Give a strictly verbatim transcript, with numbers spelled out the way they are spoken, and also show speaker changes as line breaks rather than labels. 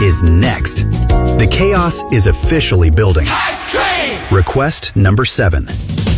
is next. The chaos is officially building. Request number seven.